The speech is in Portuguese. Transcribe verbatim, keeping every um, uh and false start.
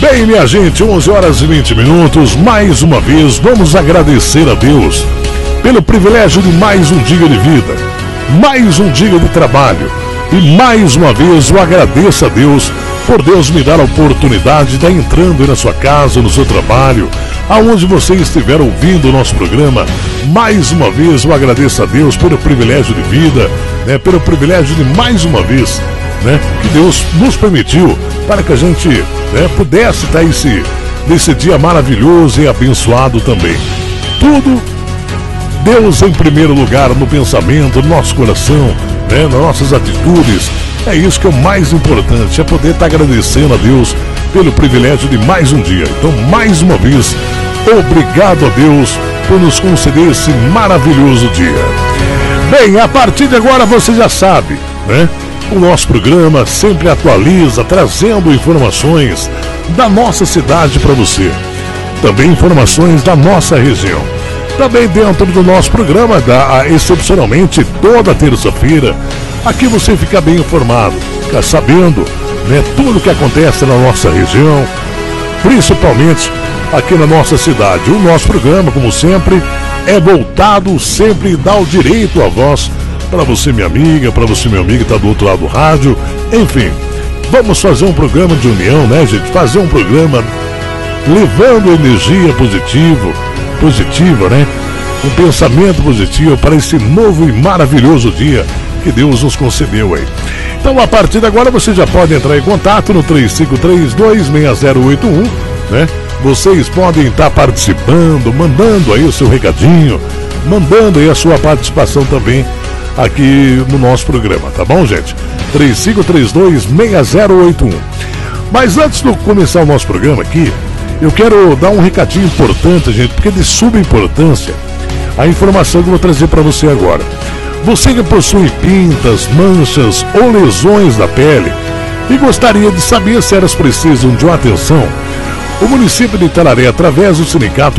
Bem, minha gente, onze horas e vinte minutos, mais uma vez vamos agradecer a Deus pelo privilégio de mais um dia de vida, mais um dia de trabalho, e mais uma vez eu agradeço a Deus por Deus me dar a oportunidade de estar entrando aí na sua casa, no seu trabalho, aonde você estiver ouvindo o nosso programa. Mais uma vez eu agradeço a Deus pelo privilégio de vida, né, pelo privilégio de mais uma vez, né, que Deus nos permitiu para que a gente, né, pudesse estar esse, nesse dia maravilhoso e abençoado também. Tudo Deus em primeiro lugar no pensamento, no nosso coração, né, nas nossas atitudes. É isso que é o mais importante, é poder estar agradecendo a Deus pelo privilégio de mais um dia. Então, mais uma vez, obrigado a Deus por nos conceder esse maravilhoso dia. Bem, a partir de agora você já sabe, né? O nosso programa sempre atualiza, trazendo informações da nossa cidade para você. Também informações da nossa região. Também dentro do nosso programa, da, excepcionalmente toda terça-feira, aqui você fica bem informado, fica sabendo, né, tudo o que acontece na nossa região, principalmente aqui na nossa cidade. O nosso programa, como sempre, é voltado sempre dá o direito à voz para você, minha amiga, para você, meu amigo que está do outro lado do rádio. Enfim, vamos fazer um programa de união, né, gente? Fazer um programa levando energia positiva, positiva, né? Um pensamento positivo para esse novo e maravilhoso dia que Deus nos concedeu aí. Então, a partir de agora, você já pode entrar em contato no três cinco três, dois seis zero oito um, né? Vocês podem estar participando, mandando aí o seu recadinho, mandando aí a sua participação também aqui no nosso programa, tá bom, gente? três cinco três dois, seis zero oito um. Mas antes de começar o nosso programa aqui, eu quero dar um recadinho importante, gente, porque é de suma importância a informação que eu vou trazer para você agora. Você que possui pintas, manchas ou lesões da pele e gostaria de saber se elas precisam de uma atenção, o município de Itararé, através do sindicato